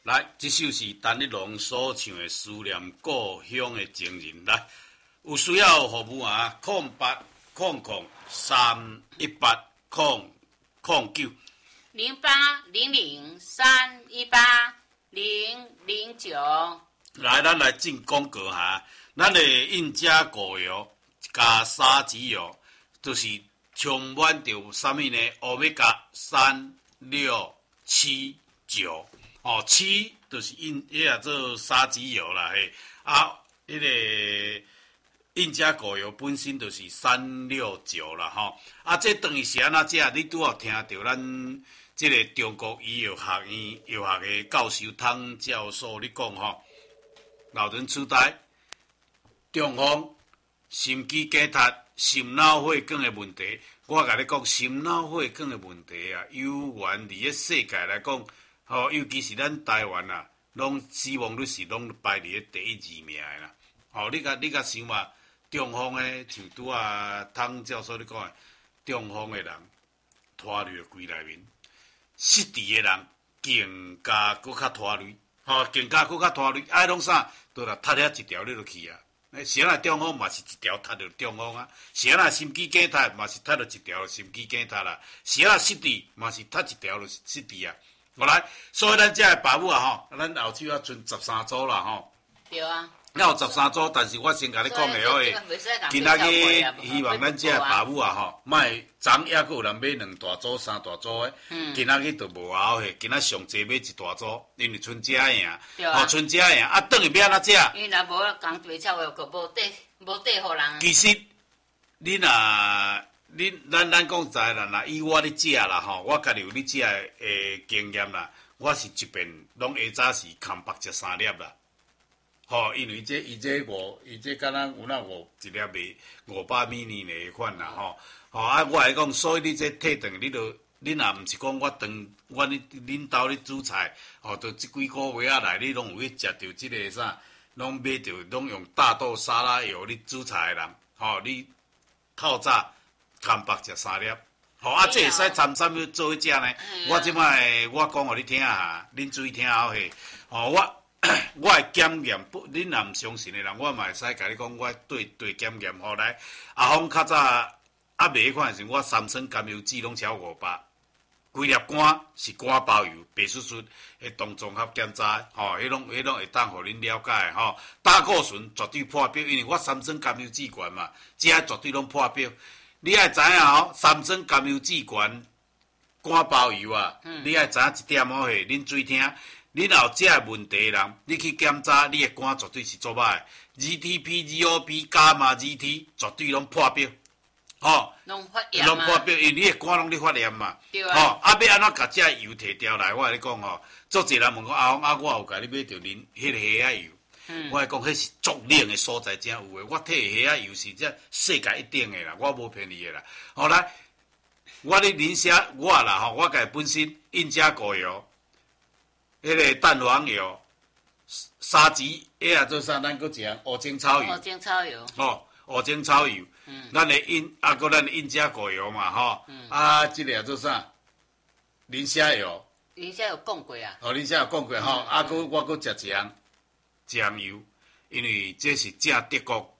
来，这首是陈立农所唱的《思念故乡的情人》。来，有需要服务啊，0800318009。 0800318009。 来，咱来进广告哈。咱的印加果油加沙棘油，就是充满着啥物呢？欧米伽3、6、7、9。哦，7就是做沙棘油啦嘿。啊，个印加果油本身就是369啦吼。啊，这等于是安怎食？你拄好听到咱这个中国医药学院药学的教授汤教授你讲吼。老人痴呆、中风、心肌梗塞、心脑血管的问题，我甲你讲，心脑血管的问题啊，有缘伫个世界来讲，吼，尤其是咱台湾啊，拢死亡率是拢排伫个第1、2名的啦。吼，你甲想嘛，中风的像拄啊汤教授你讲的，中风的人拖累了规内面，失智的人更加搁较拖累。吼，更加搁较拖累，爱拢啥？都来塌了一条你就去啊！是啊，中风嘛是一条塌着中风啊，是啊，心肌梗塞嘛是塌着一条心肌梗塞啦，是啊，失智嘛是塌一条就失智啊。好来，所以咱遮个爸母啊吼，咱后手还剩13组啦吼。 对啊。 还有13组，但是我先甲你讲个好诶，今仔日希望咱遮个爸母啊吼，莫昨也阁有人买2大组、3大组诶，今仔日就无熬嘿，今仔上济买1大组，因为春节赢，吼春节赢，啊，等于要安怎食？ 因为若无工地超话，佫无底互人。 其实咱讲实在啦，若以我咧食啦吼，我家己有咧食诶经验啦，我是一遍拢下早是空白食3粒啦。吼，因为伊这敢若有那一粒卖500ml的款啦，吼，啊，我来讲，所以你这体重，你若毋是讲我恁兜咧煮菜，吼，就即几个月来，你拢有去食着即个啥，拢买着拢用大豆沙拉油咧煮菜的人，吼，你透早空白食3粒，吼，啊，这会使掺啥物做伙食呢？我即摆我讲互你听下，恁注意听好势，吼，我的检验，恁若毋相信的人，我嘛会使甲你讲，我对检验后来，阿峰较早卖迄款时，我3升甘油酯拢超500，规粒干是干包油，白叔叔迄当综合检查，吼，迄拢会当互恁了解吼。胆固醇绝对破表，因为我3升甘油酯悬嘛，这绝对拢破表。你爱知影吼，3升甘油酯悬，干包油啊，你爱知影一点好势，恁注意听。你若有这问题的人，你去检查，你的肝绝对是做歹的。GTP、GOP、伽马 GT 绝对拢破表，吼， 拢发炎嘛， 拢破表，因为你的肝拢咧发炎嘛， 对啊， 吼，啊，要安怎甲这油摕掉来？我甲你讲吼，做侪人问讲啊，我有甲你买着恁迄个虾仔油，我来讲迄是足冷的所在才有诶，我摕的虾仔油是这世界一等的啦，我无骗你的啦。后来我咧磷虾我啦吼，我家本身印加果油。迄个蛋黄油、沙棘，啊做啥？咱搁食乌精草油。 乌精草油。 吼，乌精草油。咱的搁咱的印加果油嘛，吼。啊，即个做啥？磷虾油。 磷虾有讲过啊。 哦，磷虾有讲过吼。啊，我搁食酱油，因为这是正德国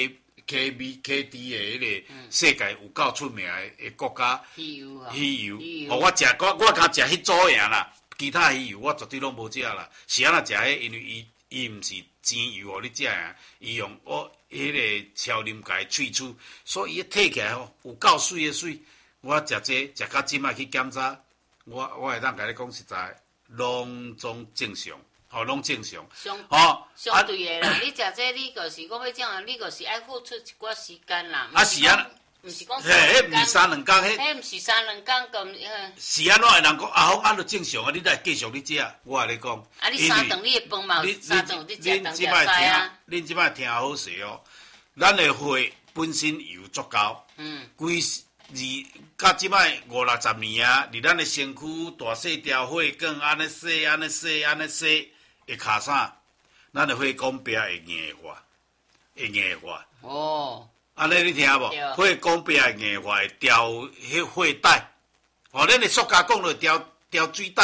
KD 的迄个世界有够出名的国家。 鱼油啊。 鱼油。哦，我敢食迄组尔啦。其他鱼油我绝对拢无食啦，是安怎食迄？因为伊毋是煎油互你食啊，伊用迄个超啉甲伊萃取，所以伊摕起来吼有够水的水。我食这食到即摆去检查，我会当甲你讲实在，拢总正常，吼拢正常。 相对的啦，你食这你就是讲要怎你就是爱付出一寡时间啦。 啊是啊。 毋是讲迄毋是3、2工， 迄毋是3、2工咁。 是安怎会人讲啊？好，安就正常啊！你来继续你食，我甲你讲。 啊，你3顿你的饭嘛，3顿你食当食菜啊。 恁即摆听好势哦，咱的血本身油足够，规到即摆50、60年啊，伫咱的身躯大细条血管安尼洗，会卡啥？咱的血管壁会硬化， 哦。 安尼你听无？血管壁会硬化，会调迄血带。哦，咱的塑胶管会调水带，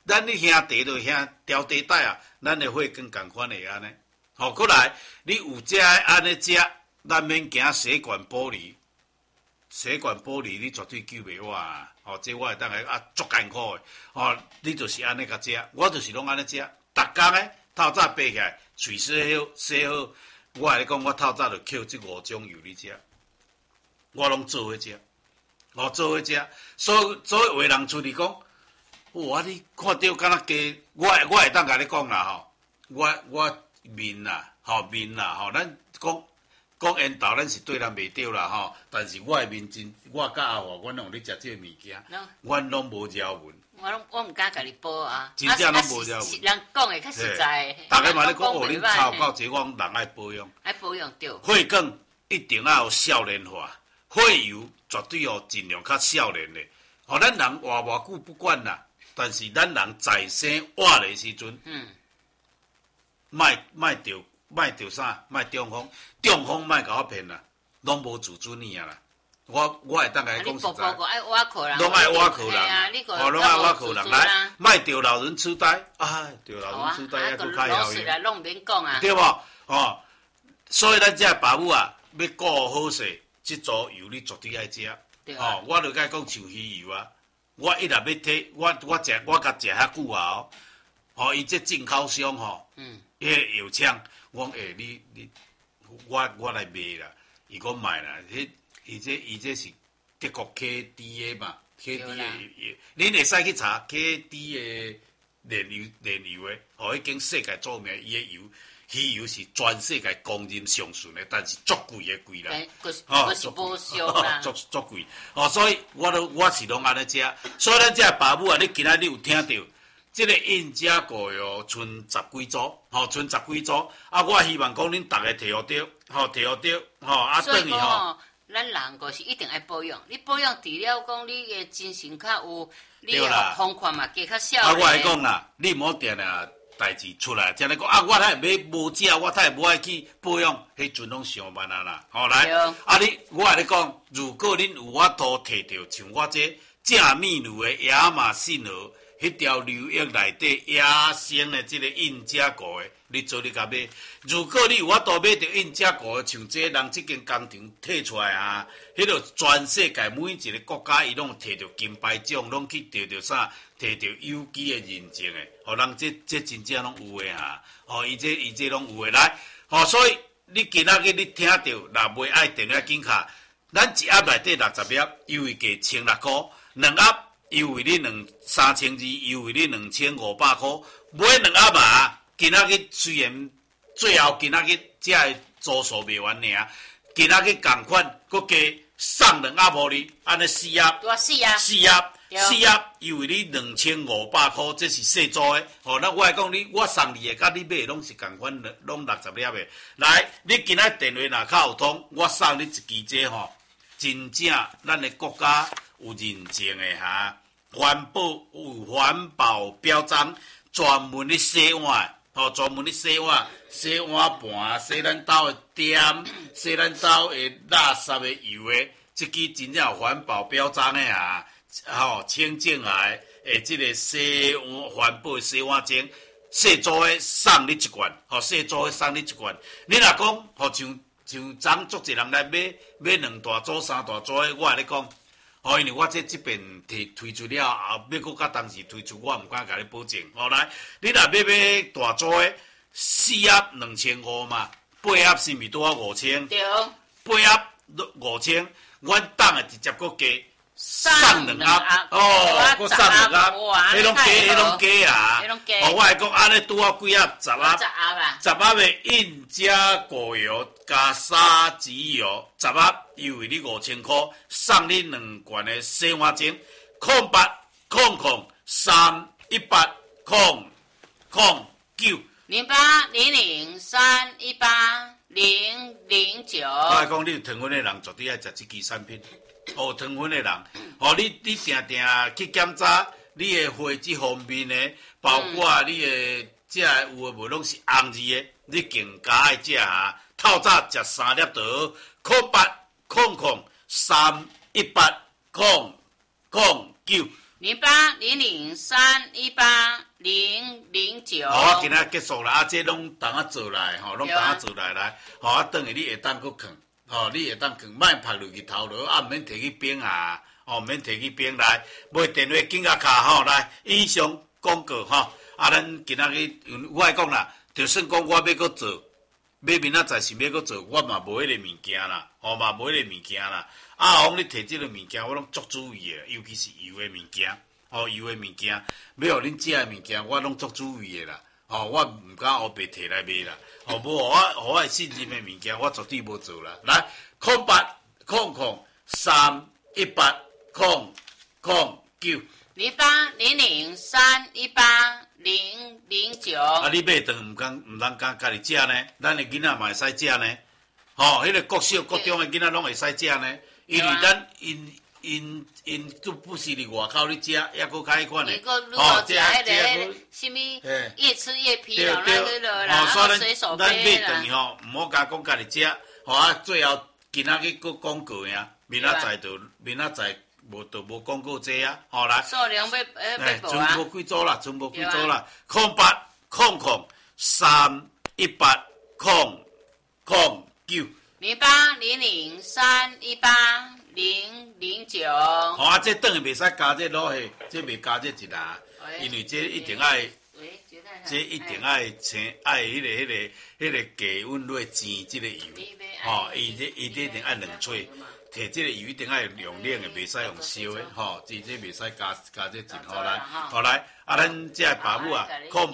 咱你兄弟就兄调地带啊，咱的血管共款会安尼。好，过来你有这安尼食，咱免惊血管剥离。血管剥离你绝对救袂活啊！哦，这我会当来足艰苦的。哦，你就是安尼甲食，我就是拢安尼食。逐工诶，透早爬起来，喙洗好，我来讲，我透早就捡这5种油你食，我拢做伙食。哦，做伙食，所以有的人出去讲，哇，你看到敢若鸡，我会当甲你讲啦吼，我面啦，面啦，咱讲缘投，咱是对人袂对啦吼，但是我的面真，我甲阿华，阮拢咧食这个物件，阮拢无条纹。 我毋敢甲你报啊， 真正拢无条纹。 人讲的较实在。 大家嘛咧讲，哦，恁吵到这，我讲人爱保养。 爱保养对。 血管一定要有少年化，血油绝对要尽量较少年的。哦，咱人活偌久不管啦，但是咱人在生活的时阵，莫着啥，莫中风莫甲我骗啦，拢无自尊呢啦。我会当甲你讲实在，拢爱挖苦人，拢爱挖苦人来，莫着老人痴呆，着老人痴呆还佫较老实啦，拢免讲啊， 对无？哦，所以咱这爸母啊，要顾好势，这组油你绝对爱食。哦，我就甲讲像鱼油啊，我一日要摕，我甲食遐久啊，哦，伊这进口商吼，迄药厂。我讲你，我来卖啦。伊讲卖啦，伊这是德国 KD 的嘛 ，KD 的，恁会使去查 KD 的炼油的，迄间世界著名伊的油，鱼油是全世界公认上顺的，但是足贵啦。 是无俗啦， 足贵。哦，所以我是拢安尼食，所以咱这爸母啊，你今仔日有听到？这个印加果哟，剩10几组，剩10几组。我希望讲恁逐个摕好着，摕好着， 等于吼，咱人个是一定爱保养。你保养除了讲你个精神较有，你个风范嘛加较少。 我来讲啦，你莫定定代志出来，才来讲我太买无食，我太无爱去保养，迄阵拢上慢啦。来，我来讲，如果恁有法度摕到像我这正秘鲁的亚马逊河。迄条流域内底野生的这个印加果的，你做你甲买。如果你有法度买到印加果的，像这人这间工厂摕出来啊，迄个全世界每一个国家伊拢摕到金牌奖，拢去摕到啥？摕到有机的认证的，人这真正拢有的哈。伊这拢有的来。所以你今仔日你听到，若袂爱电话紧卡，咱一盒内底60粒，优惠价1600块，2盒。优惠你3200，优惠你2500块，买2盒嘛。今仔日虽然最后今仔日只个组数卖完尔，今仔日同款，佮加送2盒互你，安尼4盒。 多4盒。 4盒优惠你2500块，这是细组的。那我来讲我送你的，甲你买的拢是同款，拢60粒的。来，你今仔电话若较有通，我送你一支这真正咱的国家有认证的哈。有环保标章，专门咧洗碗，专门咧洗碗盘，洗咱兜的点，洗咱兜的垃圾的油的，这支真正有环保标章的啊，清净来的这个洗碗环保的洗碗精，细组的送你一罐，细组的送你一罐。你若讲，像昨足侪人来买2大组、3大组的，我来讲。因为我这边推出了后，要搁甲当时推出，我毋敢甲你保证。来，你若要买大组的，4盒2500嘛，8盒是毋是拄啊5000？ 对。 8盒5000，阮当下直接搁加送2盒，搁送2盒，迄拢假啊！我来讲，安尼拄啊几盒？10盒。10盒的印加果油加沙棘油，10盒优惠你5000块，送你2罐的洗碗精，0800318009。 0800318009。 我来讲，你有糖分的人绝对爱食这支产品。糖分的人，你定去检查你的血脂方面的，包括你的这有诶无拢是红字的，你更加爱食哈。透早食3粒就好，0800318009。 0800318009。 好，啊，今仔结束啦，啊，这拢同啊做来，吼，拢同啊做来来，吼，啊，等下你会当佫放，吼，你会当放，莫拍落去头落，啊，毋免摕去冰啊，吼，毋免摕去冰来，买电话紧甲卡，吼，来，以上广告，吼，啊，咱今仔日，我爱讲啦，就算讲我要佫做，要明仔载是要佫做，我嘛无迄个物件啦，吼，嘛无迄个物件啦，啊，往你摕即个物件，我拢足注意的，尤其是油的物件。哦，油的物件，要互恁食的物件，我拢足注意的啦。哦，我毋敢黑白摕来卖啦。哦，无我信任的物件，我绝对无做啦。来，0800318009。 0800318009。 啊，你买顿毋通家己食呢？咱的囡仔嘛会使食呢。吼，迄个国小国中的囡仔拢会使食呢，因为咱因都不是伫外口咧食，抑佫较迄款诶。 哦，这迄个什么越吃越疲劳那个啦，然后随手杯啦。咱买顿吼，毋好家讲家己食，吼啊，最后今仔日佫广告呀，明仔载无广告这啊，吼来。 数量要无啊？ 剩无几组啦，剩无几组啦。0800318009。 0800318009。 好啊，这等于袂使加这落去，这袂加这一啦，因为这一定爱，这一定爱请爱迄个低温热煎这个油，吼，伊这一定爱冷萃，摕这个油一定爱用冷的，袂使用烧的，吼，这袂使加这进好来，好来，啊，咱这个爸母啊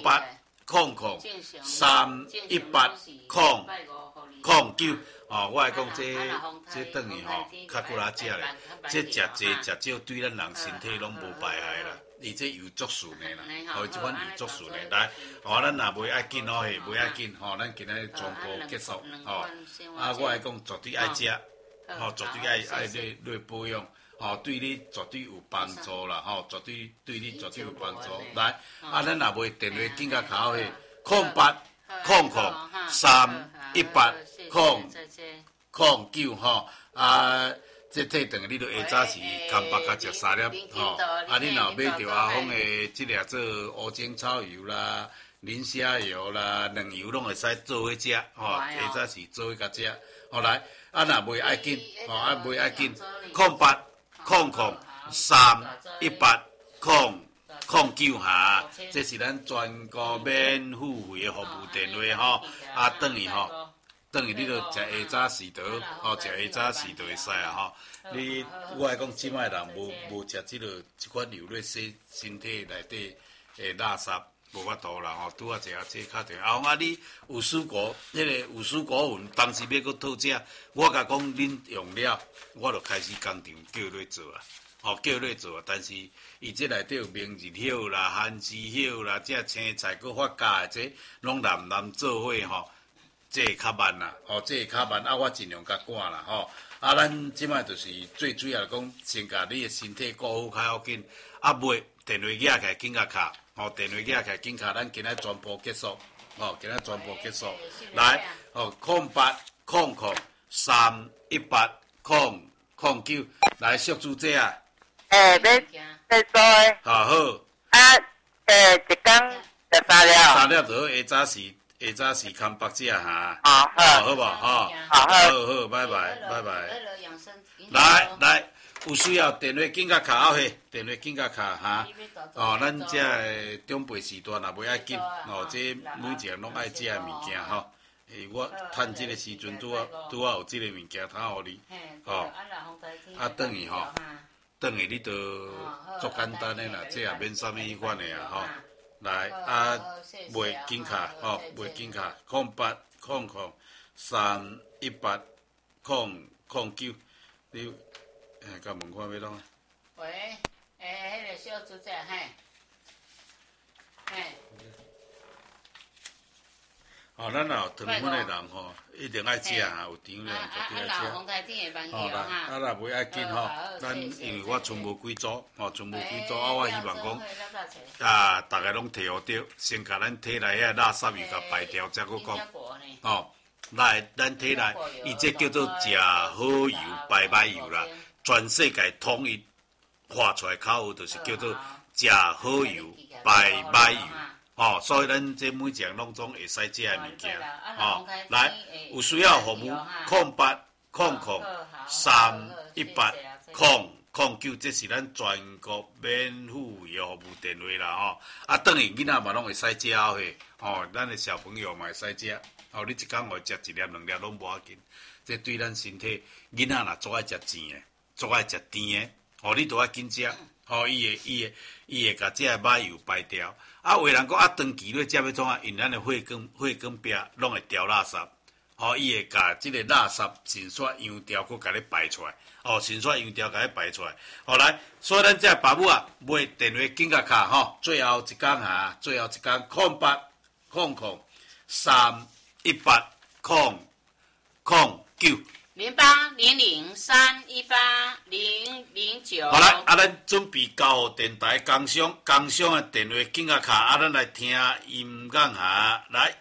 ，0800318009。哦，我来讲这等于吼，较骨拉食咧，这食济食少对咱人身体拢无败害啦。伊这油足顺的啦，吼，即款油足顺的。来，吼，咱若袂爱紧吼，袂爱紧吼，咱今日全部结束吼。啊，我来讲绝对爱食，吼，绝对爱来保养，吼，对你绝对有帮助啦，吼，绝对对你绝对有帮助。来，啊，咱若袂电话紧甲卡去0800318009吼，啊，这体顿你都下早是干巴甲食3粒吼，啊，你若买着阿峰的即个做乌精草油啦、磷虾油啦、卵油拢会使做伙食吼，下早是做伙甲食。好来，啊，若袂爱紧吼，啊，袂爱紧0800318009哈，这是咱全国免付费的服务电话吼，啊，等于你著食下早时头，吼，食下早时头会使啊吼。你我来讲，即摆人无食即款油类洗身体内底的垃圾，无法度啦吼。拄啊食这较着，后啊你有蔬果，迄个有蔬果云，当时要搁讨食，我甲讲恁用了，我就开始工厂叫落做啊。吼，叫落做，但是伊这内底有明日叶啦、番薯叶啦，这青菜搁发芽的，这拢难做伙吼。这会较慢啦，吼，这会较慢，啊，我尽量甲赶啦，吼，啊，咱即摆就是最主要讲，先甲你的身体顾好较要紧，啊，袂电话举起来紧甲卡，吼，电话举起来紧卡，咱今仔全部结束，吼，今仔全部结束，来，吼，0800318009，来，宿主姐啊， 要做诶， 好， 啊，一工就3粒 ，3粒就好，下早是康北食哈， 好， 好无吼，好，拜拜。来，有需要电话紧甲卡后去，电话紧甲卡哈。哦，咱这个长辈时段也袂爱紧，哦，这每一个拢爱食的物件吼。我趁这个时阵拄啊有这个物件通互你，吼。啊，等于你都足简单的啦，这也免啥物迄款的啊吼。来啊，卖金卡吼，卖金卡0800318009，你甲问看要啷啊？ 喂，迄个小主姐，嘿。 哦，咱若有糖分的人吼，一定爱食啊，有糖的人绝对爱食。好啦，啊若袂爱紧吼，咱因为我剩无几组，吼，剩无几组，啊，我希望讲，啊，大家拢摕互着，先甲咱体内遐垃圾油甲排掉，才佫讲，吼，来，咱体内，伊这叫做食好油、白油啦，全世界统一画出来口号，就是叫做食好油，排歹油。哦，所以咱这每一样拢总会使食的物件。哦，来，有需要服务0800-318-009，这是咱全国免付费服务电话啦。吼，啊，等于囡仔嘛拢会使食嘿。哦，咱的小朋友嘛会使食。哦，你一工互食一粒两粒拢无要紧，这对咱身体，囡仔若做爱食甜的，做爱食甜的，哦，你都要紧食。哦，伊会甲这个歹油排掉。啊，有人讲啊，长期咧食要创啊，因咱的血管壁拢会掉垃圾。哦，伊会甲即个垃圾迅速扬掉，佮甲你排出来。哦，迅速扬掉，甲你排出来。好来，所以咱这爸母啊，买电话紧甲卡吼，最后一工0800-318-009。 0800-318-009。 好来，啊，咱准备交互电台工商的电话紧甲卡，啊，咱来听音乐哈，来。